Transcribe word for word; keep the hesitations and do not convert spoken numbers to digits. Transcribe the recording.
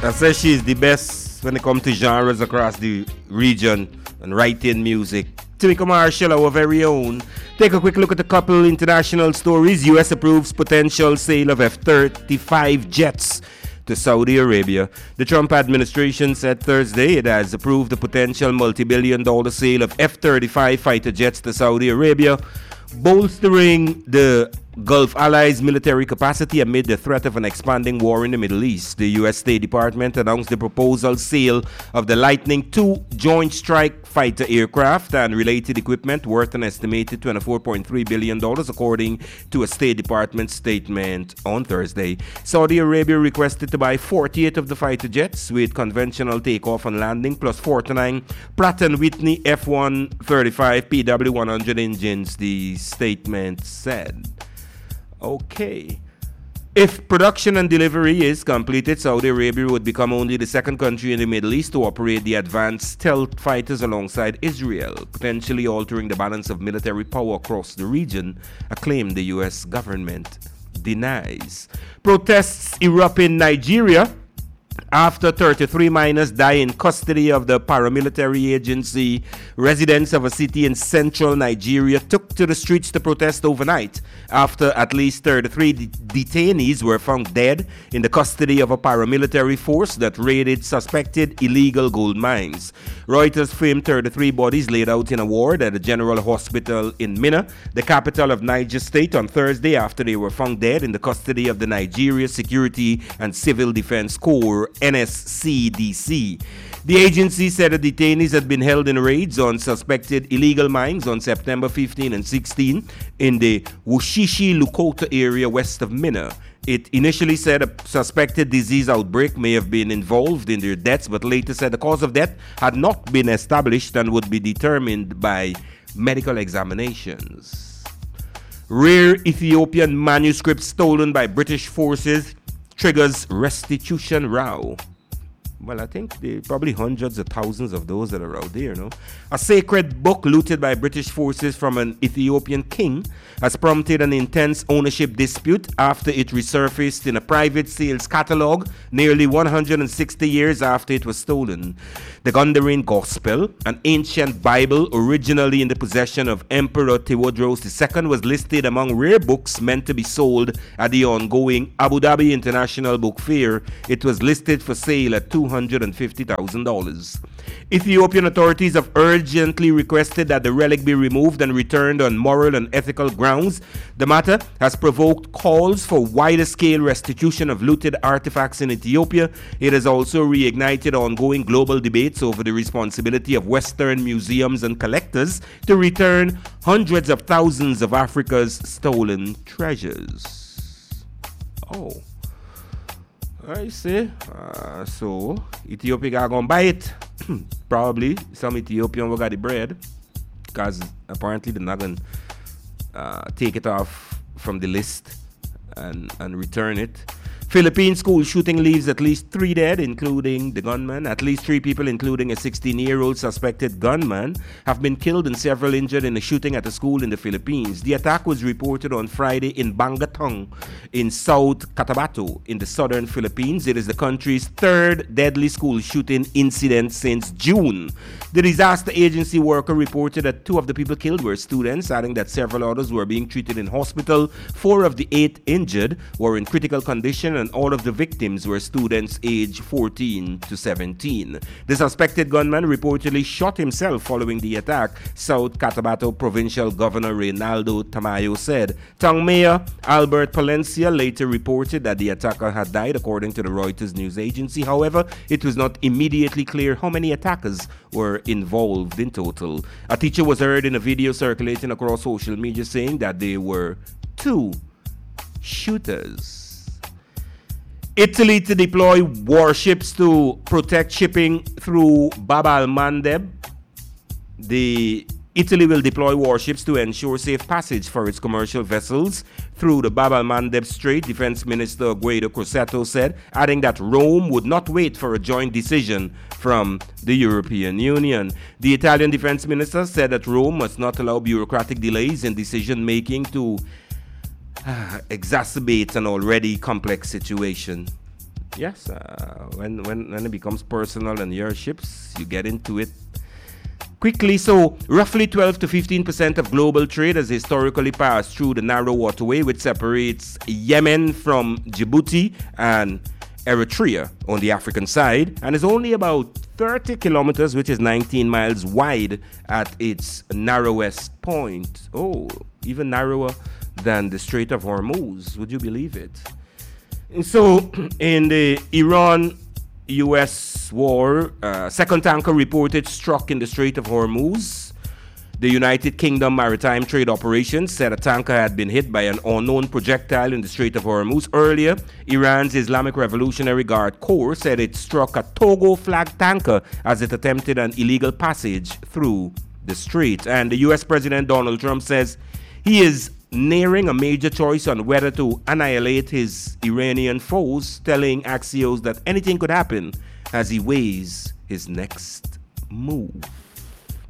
I say she's the best when it comes to genres across the region and writing music. Tamika Marshall, our very own. Take a quick look at a couple international stories. U S approves potential sale of F thirty-five jets to Saudi Arabia. The Trump administration said Thursday it has approved the potential multi-billion dollar sale of F thirty-five fighter jets to Saudi Arabia, bolstering the Gulf allies' military capacity amid the threat of an expanding war in the Middle East. The U S State Department announced the proposal sale of the Lightning two Joint Strike Fighter aircraft and related equipment worth an estimated twenty-four point three billion dollars, according to a State Department statement on Thursday. Saudi Arabia requested to buy forty-eight of the fighter jets with conventional takeoff and landing, plus forty-nine Pratt and Whitney F one thirty-five P W one hundred engines, the statement said. Okay. If production and delivery is completed, Saudi Arabia would become only the second country in the Middle East to operate the advanced stealth fighters alongside Israel, potentially altering the balance of military power across the region, a claim the U S government denies. Protests erupt in Nigeria after thirty-three minors die in custody of the paramilitary agency. Residents of a city in central Nigeria took to the streets to protest overnight after at least thirty-three de- detainees were found dead in the custody of a paramilitary force that raided suspected illegal gold mines. Reuters filmed thirty-three bodies laid out in a ward at a general hospital in Minna, the capital of Niger State, on Thursday after they were found dead in the custody of the Nigeria Security and Civil Defense Corps, N S C D C. The agency said the detainees had been held in raids on suspected illegal mines on September fifteenth and sixteenth in the Wushishi Lukota area west of Minna. It initially said a suspected disease outbreak may have been involved in their deaths, but later said the cause of death had not been established and would be determined by medical examinations. Rare Ethiopian manuscript stolen by British forces triggers restitution row. Well, I think there are probably hundreds of thousands of those that are out there, no? A sacred book looted by British forces from an Ethiopian king has prompted an intense ownership dispute after it resurfaced in a private sales catalog nearly one hundred sixty years after it was stolen. The Gondarin Gospel, an ancient Bible originally in the possession of Emperor Theodosius the Second, was listed among rare books meant to be sold at the ongoing Abu Dhabi International Book Fair. It was listed for sale at two hundred fifty thousand dollars. Ethiopian authorities have urgently requested that the relic be removed and returned on moral and ethical grounds. The matter has provoked calls for wider scale restitution of looted artifacts in Ethiopia. It has also reignited ongoing global debates over the responsibility of Western museums and collectors to return hundreds of thousands of Africa's stolen treasures. Oh. I see. Uh, so, Ethiopia are going to buy it. Probably some Ethiopian will get the bread, because apparently they're not going to uh, take it off from the list and, and return it. Philippine school shooting leaves at least three dead, including the gunman. At least three people, including a sixteen-year-old suspected gunman, have been killed and several injured in a shooting at a school in the Philippines. The attack was reported on Friday in Bangatong in South Cotabato in the southern Philippines. It is the country's third deadly school shooting incident since June. The disaster agency worker reported that two of the people killed were students, adding that several others were being treated in hospital. Four of the eight injured were in critical condition, and all of the victims were students aged fourteen to seventeen. The suspected gunman reportedly shot himself following the attack, South Cotabato Provincial Governor Reynaldo Tamayo said. Town Mayor Albert Palencia later reported that the attacker had died, according to the Reuters news agency. However, it was not immediately clear how many attackers were involved in total. A teacher was heard in a video circulating across social media saying that there were two shooters. Italy to deploy warships to protect shipping through Bab al-Mandeb. The Italy will deploy warships to ensure safe passage for its commercial vessels through the Bab al-Mandeb Strait, Defense Minister Guido Crosetto said, adding that Rome would not wait for a joint decision from the European Union. The Italian Defense Minister said that Rome must not allow bureaucratic delays in decision-making to uh, exacerbate an already complex situation. Yes, uh, when, when, when it becomes personal and your ships, you get into it quickly. So, roughly twelve to fifteen percent of global trade has historically passed through the narrow waterway, which separates Yemen from Djibouti and Eritrea on the African side, and is only about thirty kilometers, which is nineteen miles wide at its narrowest point. Oh, even narrower than the Strait of Hormuz. Would you believe it? And so, in the Iran U S war, uh, second tanker reported struck in the Strait of Hormuz. The United Kingdom Maritime Trade Operations said a tanker had been hit by an unknown projectile in the Strait of Hormuz. Earlier, Iran's Islamic Revolutionary Guard Corps said it struck a Togo-flagged tanker as it attempted an illegal passage through the strait. And the U S President Donald Trump says he is nearing a major choice on whether to annihilate his Iranian foes, telling Axios that anything could happen as he weighs his next move.